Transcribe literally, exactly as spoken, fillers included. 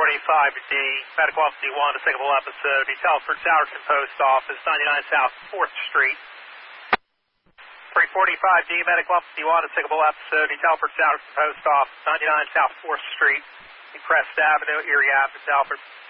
forty-five D, medical officer one, a signal episode, Telford Souderton Post Office, ninety-nine South fourth Street. three forty-five D, medical officer one, a signal episode, Telford Souderton Post Office, ninety-nine South fourth Street, Crest Avenue, Erie Avenue, Telford.